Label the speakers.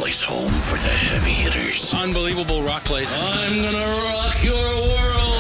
Speaker 1: place home for the heavy hitters.
Speaker 2: Unbelievable rock place.
Speaker 1: I'm gonna rock your world.